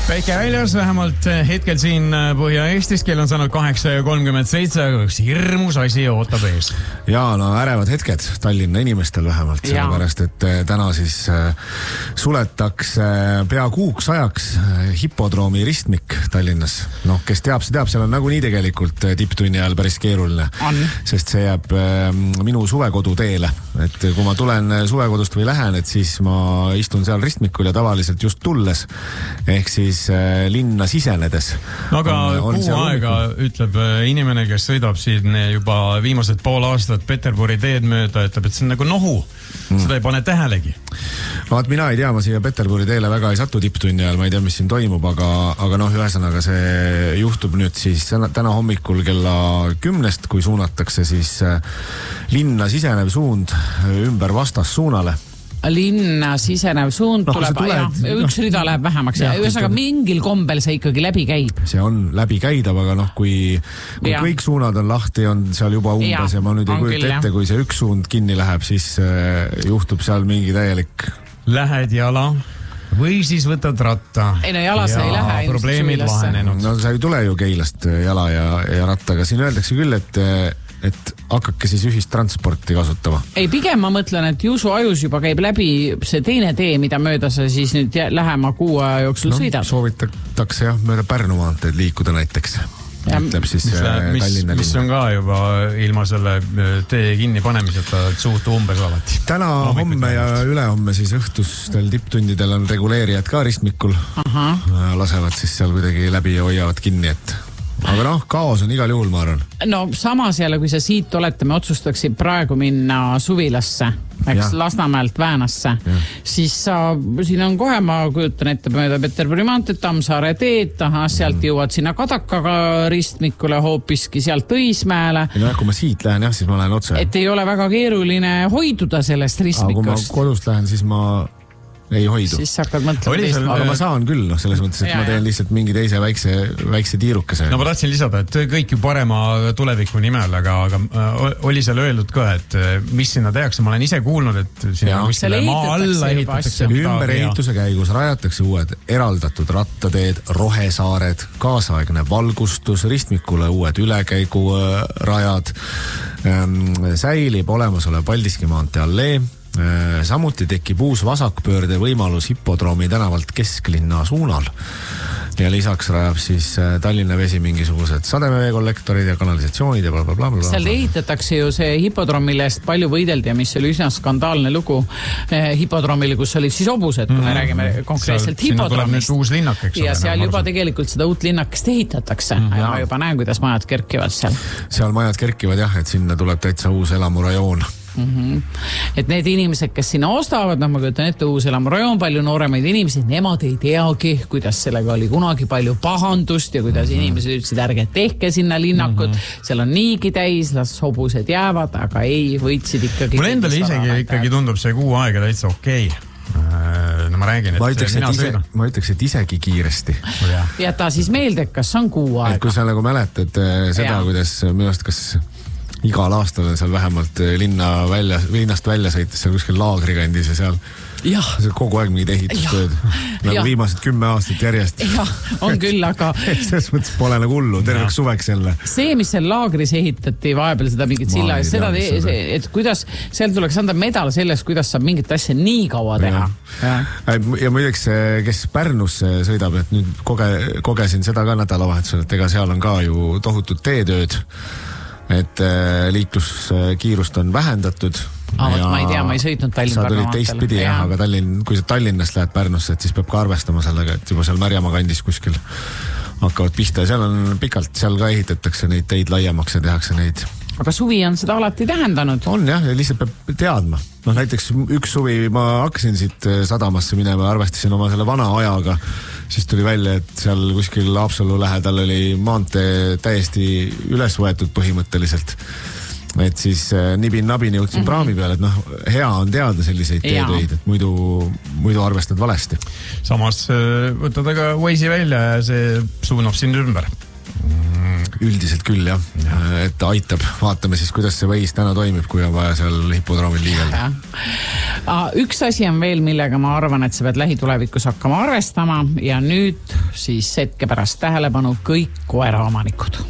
Päike väljas, vähemalt hetkel siin Põhja-Eestis, kell on saanud 8:37, üks hirmus asi ootab ees. Ja, no ärevad hetked Tallinna inimestel vähemalt, sellepärast, et täna siis suletakse pea kuuks ajaks hipodroomi ristmik Tallinnas. Noh, kes teab, see teab, seal on nagunii tegelikult tipptunni ajal päris keeruline, sest see jääb minu suvekodu teele. Et kui ma tulen suvekodust või lähen, et siis ma istun seal ristmikul ja tavaliselt just tulles, ehk siis linna sisenedes. No aga kuu aega ütleb inimene, kes sõidab siin juba viimased pool aastat Peterburi teed mööda, ütleb, et see on nagu nohu. Seda ei pane tähelegi. Vaat mina ei tea, ma siia Peterburi teele väga ei satu tipptunni ajal, ma ei tea, mis siin toimub, aga noh, ühesõnaga see juhtub nüüd siis täna hommikul kella 10, kui suunatakse siis linna sisenev suund ümber vastassuunale. Linna sisenev suund tuleb, üks rida läheb vähemaks ja ühesõnaga mingil kombel see ikkagi läbi käib. See on läbi käidav, aga noh, kui kõik suunad on lahti, on seal juba umbes ja ma nüüd ei kujuta ette, kui see üks suund kinni läheb, siis juhtub seal mingi täielik... Lähed jala või siis võtad ratta. Ei no jala sa ei lähe. Probleemid lahenenud. No sa ei tule ju Keilast jala ja rattaga. Siin öeldakse küll, et hakake siis ühistransporti kasutama. Ei, pigem ma mõtlen, et Juusu ajus juba käib läbi see teine tee, mida mööda sa siis nüüd lähema kuu aja jooksul sõidad. Soovitatakse jah, mööda Pärnu maanteed liikuda näiteks. Siis mis on ka juba ilma selle tee kinni panemiseta suht umbes alati. Täna, homme ja ülehomme siis õhtustel tipptundidel on reguleerijad ka ristmikul. Lasevad siis seal kuidagi läbi ja hoiavad kinni, et aga noh, kaos on igal juhul, ma arvan. No samas jälle, kui sa siit olete, me otsustaksid praegu minna Suvilasse, eks Lasnamäelt Väänasse, siis siin on kohe, ma kujutan ette mööda Peterburi maanteed, Tammsaare teed, sealt jõuad sinna Kadakaga ristmikule hoopiski sealt Õismäele. Ja kui ma siit lähen, siis ma lähen otse. Et ei ole väga keeruline hoiduda sellest ristmikust. Aga kui ma kodust lähen, siis ma ei hoidu. Siis hakkad mõtlema teist. Aga ma saan küll, selles mõttes, et ma teen lihtsalt mingi teise väikse tiirukese. No ma tahtsin lisada, et kõik ju parema tuleviku nimel, aga oli seal öeldud ka, et mis sinna tehakse. Ma olen ise kuulnud, et sinna kuskile maa alla ehitatakse. Ümber ehituse käigus rajatakse uued eraldatud rattateed, rohesaared, kaasaegne valgustus, ristmikule uued ülekäigurajad, säilib olemasolev Paldiski maantee allee. Samuti tekib uus vasakpöörde võimalus hipodroomi tänavalt kesklinna suunal ja lisaks rajab siis Tallinna Vesi mingisugused sademeveekollektorid ja kanalisatsioonid ja blablabla. Seal ehitatakse ju see hipodroomile eest palju võideldi ja mis oli üsna skandaalne lugu hipodroomile, kus olid siis obused, kui me räägime konkreetselt hipodroomist. Ja seal juba tegelikult seda uut linnakest ehitatakse ja ma juba näen, kuidas majad kerkivad seal. Seal majad kerkivad jah, et sinna tuleb täitsa uus elamurajoon. Et need inimesed, kes sinna ostavad, ma kujutan ette uus elamurajoon, palju nooremaid inimesi, nemad ei teagi, kuidas sellega oli kunagi palju pahandust ja kuidas inimesed ütlesid, ärge tehke sinna linnakut, seal on niigi täis, las hobused jäävad, aga ei, võitsid ikkagi. Mul endale ikkagi tundub see kuu aega täitsa okei. No ma räägin, et ma ütleks, et isegi kiiresti. Jäta siis meelde, kas on kuu aega. Et kui sa nagu mäletad seda, kuidas minu arust kas igal aastal on seal vähemalt linnast välja sõites seal kuskil laagri-kandis ja seal kogu aeg mingid ehitustööd. Nagu viimased 10 aastat järjest. Jah, on küll, aga... Selles mõttes pole nagu hullu, terveks suveks jälle. See, mis seal laagris ehitati vahepeal seda mingit silla, et kuidas seal tuleks anda medal sellest, kuidas saab mingit asja nii kaua teha. Ja muideks, kes Pärnus sõidab, et nüüd kogesin seda ka nädalavahetusel, et ega seal on ka ju tohutud teetööd. Et liikluskiirust on vähendatud. Ma ei tea, ma ei sõitnud Tallinna Sa tulid teistpidi, aga kui sa Tallinnast lähed Pärnusse, et siis peab ka arvestama sellega, et juba seal Märjamaa kandis kuskil hakkavad pihta ja seal on pikalt, seal ka ehitatakse neid teid laiemaks ja tehakse neid. Aga suvi on seda alati tähendanud. On jah, ja lihtsalt peab teadma. No näiteks üks suvi ma hakkasin siit sadamasse minema ja arvestasin oma selle vana ajaga. Siis tuli välja, et seal kuskil Haapsalu lähedal oli maantee täiesti üles võetud põhimõtteliselt. Et siis nibin-nabin jõudsin praami peale, et hea on teada selliseid teetöid, et muidu arvestad valesti. Samas võtad aga Waze'i välja ja see suunab sind ümber. Üldiselt küll, jah. Et aitab. Vaatame siis, kuidas see Waze täna toimib, kui on vaja seal hipodroomil liigelda. Üks asi on veel, millega ma arvan, et sa pead lähitulevikus hakkama arvestama ja nüüd siis hetke pärast tähelepanu kõik koeraomanikud.